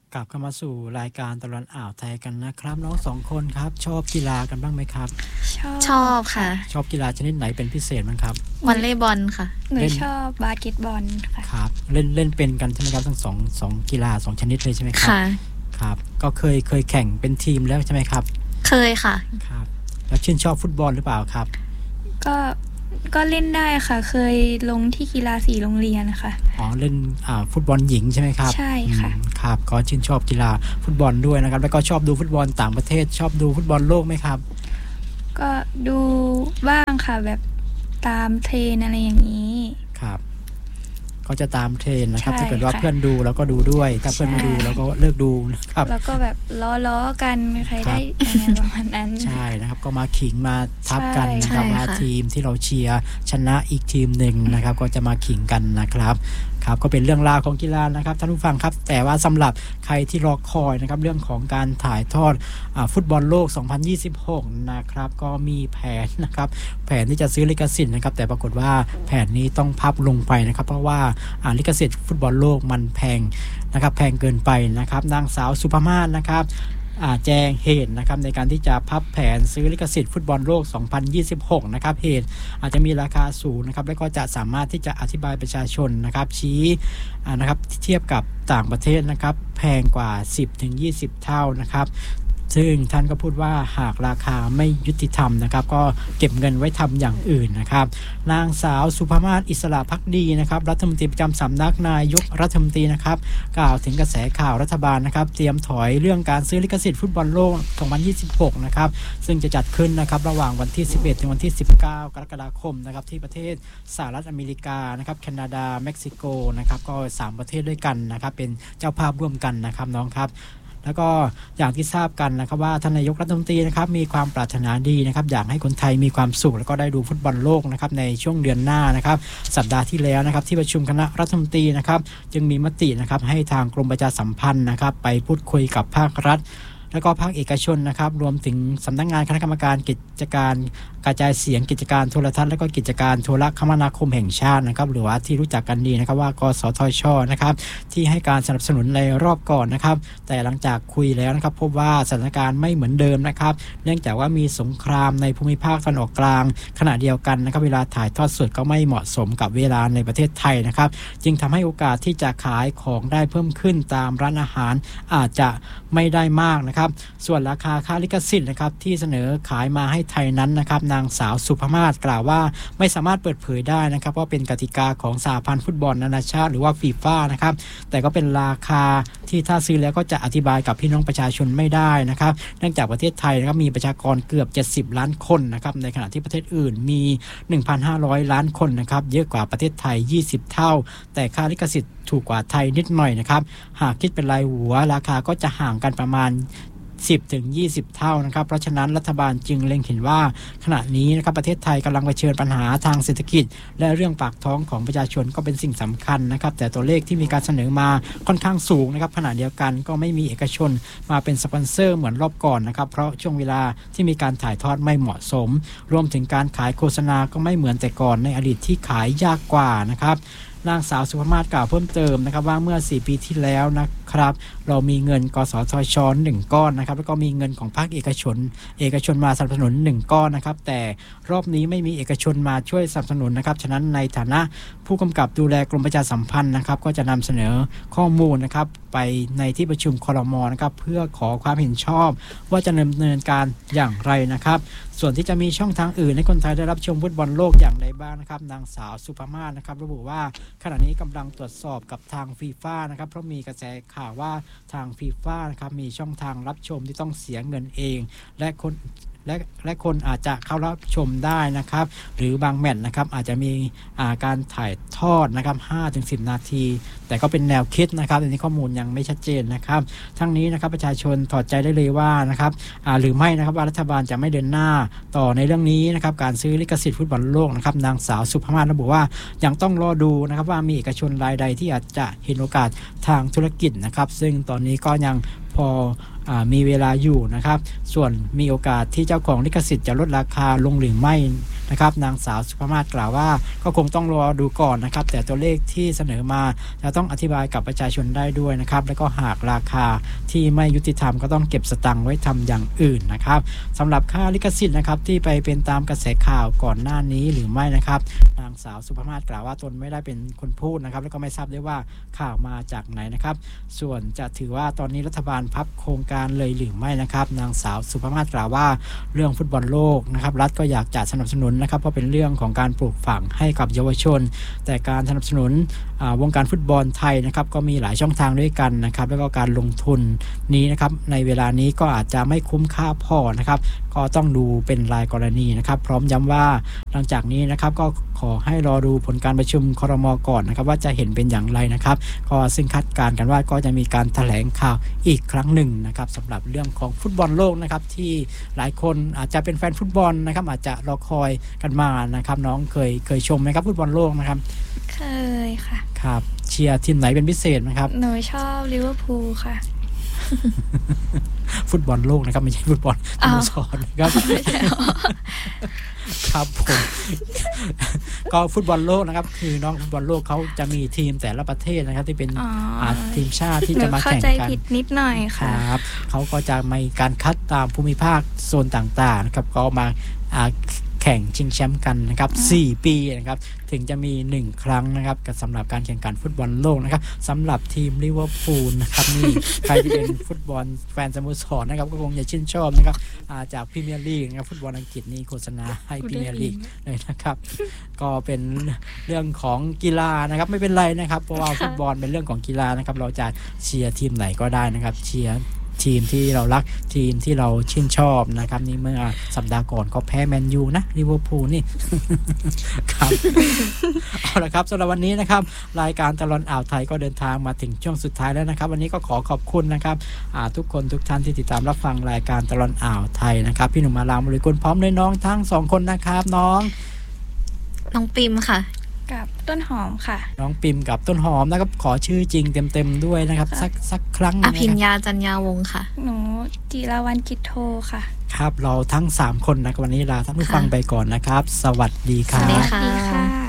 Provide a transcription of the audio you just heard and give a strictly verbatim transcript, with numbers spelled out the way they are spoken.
กลับเข้ามาสู่รายการตลอดอ่าวไทยกันนะครับน้องสองคนครับชอบกีฬากันบ้างไหมครับชอบชอบค่ะชอบกีฬาชนิดไหนเป็นพิเศษบ้างครับวอลเลย์บอลค่ะหนูชอบบาสเกตบอลค่ะครับเล่นเล่นเป็นกันใช่ไหมครับทั้งสองสองกีฬาสองชนิดเลยใช่ไหมครับค่ะครับก็เคยเคยแข่งเป็นทีมแล้วใช่ไหมครับเคยค่ะครับแล้วชื่นชอบฟุตบอลหรือเปล่าครับก็ก็เล่นได้ค่ะเคยลงที่กีฬาสีโรงเรียนค่ะอ๋อเล่นอ่าฟุตบอลหญิงใช่ไหมครับใช่ค่ะครับก็ชื่นชอบกีฬาฟุตบอลด้วยนะครับแล้วก็ชอบดูฟุตบอลต่างประเทศชอบดูฟุตบอลโลกไหมครับก็ดูบ้างค่ะแบบตามเทรนอะไรอย่างนี้ครับก็จะตามเทรนนะครับถ้าเกิดว่าค่ะเพื่อนดูเราก็ดูด้วยถ้าเพื่อนไม่ดูเราก็เลิกดูนะครับแล้วก็แบบล้อๆกันใครได้อะไรประมาณนั้นใช่นะครับก็มาขิงมาทับกันนะใช่ครับว่าค่ะทีมที่เราเชียร์ชนะอีกทีมหนึ่งนะครับก็จะมาขิงกันนะครับครับก็เป็นเรื่องราวของกีฬานะครับท่านผู้ฟังครับแต่ว่าสำหรับใครที่รอคอยนะครับเรื่องของการถ่ายทอดอ่าฟุตบอลโลกสองพันยี่สิบหกนะครับก็มีแผนนะครับแผนที่จะซื้อลิขสิทธิ์นะครับแต่ปรากฏว่าแผนนี้ต้องพับลงไปนะครับเพราะว่าอ่าลิขสิทธิ์ฟุตบอลโลกมันแพงนะครับแพงเกินไปนะครับนางสาวสุภมาศนะครับแจ้งเหตุนะครับในการที่จะพับแผนซื้อลิขสิทธิ์ฟุตบอลโลกสองพันยี่สิบหกนะครับเหตุอาจจะมีราคาสูงนะครับและก็จะสามารถที่จะอธิบายประชาชนนะครับชี้นะครับเทียบกับต่างประเทศนะครับแพงกว่า สิบถึงยี่สิบ เท่านะครับซึ่งท่านก็พูดว่าหากราคาไม่ยุติธรรมนะครับก็เก็บเงินไว้ทำอย่างอื่นนะครับนางสาวสุภมาศอิสระภักดีนะครับรัฐมนตรีประจำสำนักนายกรัฐมนตรีนะครับกล่าวถึงกระแสข่าวรัฐบาลนะครับเตรียมถอยเรื่องการซื้อลิขสิทธิ์ฟุตบอลโลกสองพันยี่สิบหกนะครับซึ่งจะจัดขึ้นนะครับระหว่างวันที่สิบเอ็ดถึงวันที่สิบเก้ากรกฎาคมนะครับที่ประเทศสหรัฐอเมริกานะครับแคนาดาเม็กซิโกนะครับก็สามประเทศด้วยกันนะครับเป็นเจ้าภาพร่วมกันนะครับน้องครับแล้วก็อย่างที่ทราบกันนะครับว่าท่านนายกรัฐมนตรีนะครับมีความปรารถนาดีนะครับอยากให้คนไทยมีความสุขแล้วก็ได้ดูฟุตบอลโลกนะครับในช่วงเดือนหน้านะครับสัปดาห์ที่แล้วนะครับที่ประชุมคณะรัฐมนตรีนะครับจึงมีมตินะครับให้ทางกรมประชาสัมพันธ์นะครับไปพูดคุยกับภาครัฐแล้วก็ภาคเอกชนนะครับรวมถึงสำนักงานคณะกรรมการกิจการกระจายเสียงกิจการโทรทัศน์และก็กิจการโทรคมนาคมแห่งชาตินะครับหรือว่าที่รู้จักกันดีนะครับว่ากสทช.นะครับที่ให้การสนับสนุนในรอบก่อนนะครับแต่หลังจากคุยแล้วนะครับพบว่าสถานการณ์ไม่เหมือนเดิมนะครับเนื่องจากว่ามีสงครามในภูมิภาคตะวันออกกลางขณะเดียวกันนะครับเวลาถ่ายทอดสดก็ไม่เหมาะสมกับเวลาในประเทศไทยนะครับจึงทำให้โอกาสที่จะขายของได้เพิ่มขึ้นตามร้านอาหารอาจจะไม่ได้มากนะครับส่วนราคาค่าลิขสิทธิ์นะครับที่เสนอขายมาให้ไทยนั้นนะครับนางสาวสุภมาศกล่าวว่าไม่สามารถเปิดเผยได้นะครับเพราะเป็นกติกาของสหพันธ์ฟุตบอลนานาชาติหรือว่าฟีฟ่านะครับแต่ก็เป็นราคาที่ถ้าซื้อแล้วก็จะอธิบายกับพี่น้องประชาชนไม่ได้นะครับเนื่องจากประเทศไทยนะครับมีประชากรเกือบเจ็ดสิบล้านคนนะครับในขณะที่ประเทศอื่นมี หนึ่งพันห้าร้อย ล้านคนนะครับเยอะกว่าประเทศไทยยี่สิบเท่าแต่ค่าลิขสิทธิ์ถูกกว่าไทยนิดหน่อยนะครับหากคิดเป็นรายหัวราคาก็จะห่างกันประมาณสิบถึงยี่สิบ เท่านะครับเพราะฉะนั้นรัฐบาลจึงเล็งเห็นว่าขณะนี้นะครับประเทศไทยกำลังเผชิญปัญหาทางเศรษฐกิจและเรื่องปากท้องของประชาชนก็เป็นสิ่งสำคัญนะครับแต่ตัวเลขที่มีการเสนอมาค่อนข้างสูงนะครับขณะเดียวกันก็ไม่มีเอกชนมาเป็นสปอนเซอร์เหมือนรอบก่อนนะครับเพราะช่วงเวลาที่มีการถ่ายทอดไม่เหมาะสมรวมถึงการขายโฆษณาก็ไม่เหมือนแต่ก่อนในอดีตที่ขายยากกว่านะครับนางสาวสุภมาศกล่าวเพิ่มเติมนะครับว่าเมื่อสี่ปีที่แล้วนะครับเรามีเงินกสทช.หนึ่งก้อนนะครับแล้วก็มีเงินของภาคเอกชนเอกชนมาสนับสนุนหนึ่งก้อนนะครับแต่รอบนี้ไม่มีเอกชนมาช่วยสนับสนุนนะครับฉะนั้นในฐานะผู้กำกับดูแลกรมประชาสัมพันธ์นะครับก็จะนำเสนอข้อมูลนะครับไปในที่ประชุมครม.นะครับเพื่อขอความเห็นชอบว่าจะดำเนินการอย่างไรนะครับส่วนที่จะมีช่องทางอื่นให้คนไทยได้รับชมฟุตบอลโลกอย่างไรบ้างนะครับนางสาวสุภมาศนะครับระบุว่าขณะนี้กำลังตรวจสอบกับทางฟีฟ่านะครับเพราะมีกระแสข่าวว่าทางฟีฟ่านะครับมีช่องทางรับชมที่ต้องเสียเงินเองและคนและและคนอาจจะเข้ารับชมได้นะครับหรือบางแมตช์นะครับอาจจะมีการถ่ายทอดนะครับ ห้าถึงสิบ นาทีแต่ก็เป็นแนวคิดนะครับอันนี้ข้อมูลยังไม่ชัดเจนนะครับทั้งนี้นะครับประชาชนถอดใจได้เลยว่านะครับหรือไม่นะครับว่ารัฐบาลจะไม่เดินหน้าต่อในเรื่องนี้นะครับการซื้อลิขสิทธิ์ฟุตบอลโลกนะครับนางสาวสุภมาศระบุว่ายังต้องรอดูนะครับว่ามีเอกชนรายใดที่อาจจะเห็นโอกาสทางธุรกิจนะครับซึ่งตอนนี้ก็ยังพอมีเวลาอยู่นะครับส่วนมีโอกาสที่เจ้าของลิขสิทธิ์จะลดราคาลงหรือไม่นะครับนางสาวสุภมาศกล่าวว่าก็คงต้องรอดูก่อนนะครับแต่ตัวเลขที่เสนอมาจะต้องอธิบายกับประชาชนได้ด้วยนะครับแล้วก็หากราคาที่ไม่ยุติธรรมก็ต้องเก็บสตังค์ไว้ทำอย่างอื่นนะครับสำหรับค่าลิขสิทธิ์นะครับที่ไปเป็นตามกระแสข่าวก่อนหน้านี้หรือไม่นะครับนางสาวสุภมาศกล่าวว่าตนไม่ได้เป็นคนพูดนะครับแล้วก็ไม่ทราบได้ว่าข่าวมาจากไหนนะครับส่วนจะถือว่าตอนนี้รัฐบาลพับโครงการเลยหรือไม่นะครับนางสาวสุภมาศกล่าวว่าเรื่องฟุตบอลโลกนะครับรัฐก็อยากจะสนับสนุนนะครับเพราะเป็นเรื่องของการปลูกฝังให้กับเยาวชนแต่การสนับสนุนวงการฟุตบอลไทยนะครับก็มีหลายช่องทางด้วยกันนะครับแล้วก็การลงทุนนี้นะครับในเวลานี้ก็อาจจะไม่คุ้มค่าพอนะครับก็ต้องดูเป็นรายกรณีนะครับพร้อมย้ำว่าหลังจากนี้นะครับก็ขอให้รอดูผลการประชุมครม.ก่อนนะครับว่าจะเห็นเป็นอย่างไรนะครับก็ซึ่งคาดการณ์กันว่าก็จะมีการแถลงข่าวอีกครั้งหนึ่งนะครับสำหรับเรื่องของฟุตบอลโลกนะครับที่หลายคนอาจจะเป็นแฟนฟุตบอลนะครับอาจจะรอคอยกันมานะครับน้องเคยเคยชมไหมครับฟุตบอลโลกนะครับเคยค่ะครับเชียร์ทีมไหนเป็นพิเศษไหมครับหนูชอบลิเวอร์พูลค่ะฟุตบอลโลกนะครับไม่ใช่ฟุตบอลสโมสรนะครับครับผมก็ฟุตบอลโลกนะครับคือน้องฟุตบอลโลกเขาจะมีทีมแต่ละประเทศนะครับที่เป็นทีมชาติที่จะมาแข่งกันผิดนิดหน่อยค่ะครับเขาก็จะมีการคัดตามภูมิภาคโซนต่างๆนะครับก็มาแข่งชิงแชมป์กันนะครับสี่ปีนะครับถึงจะมีหนึ่งครั้งนะครับกับสำหรับการแข่งขันฟุตบอลโลกนะครับสำหรับทีมลิเวอร์พูลนะครับนี่ใครที่เป็นฟุตบอลแฟนสโมสรนะครับก็คงจะชื่นชอบนะครับจากพรีเมียร์ลีกนะครับฟุตบอลอังกฤษนี่โฆษณาให้พรีเมียร์ลีกเลยนะครับก็เป็นเรื่องของกีฬานะครับไม่เป็นไรนะครับเพราะว่าฟุตบอลเป็นเรื่องของกีฬานะครับเราจะเชียร์ทีมไหนก็ได้นะครับเชียร์ทีมที่เรารักทีมที่เราชื่นชอบนะครับนี่เมื่อสัปดาห์ก่อนก็แพ้แมนยูนะลิเวอร์พูลนี่ ครับ เอาละครับสำหรับวันนี้นะครับรายการตลอดอ่าวไทยก็เดินทางมาถึงช่วงสุดท้ายแล้วนะครับวันนี้ก็ขอขอบคุณนะครับทุกคนทุกท่านที่ติดตามรับฟังรายการตลอดอ่าวไทยนะครับพี่หนุ่มอารามบริกุลพร้อมด้วยน้องทั้งสองคนนะครับน้องน้องปิมค่ะกับต้นหอมค่ะน้องปิมกับต้นหอมนะครับขอชื่อจริงเต็มๆด้วยนะครับสักสักครั้งอภิญญาจันยาวงศ์ค่ะหนูจิราวัณกิจโทค่ะครับเราทั้งสามคนนะครับวันนี้ลาท่านผู้ฟังไปก่อนนะครับสวัสดีครับสวัสดีค่ะ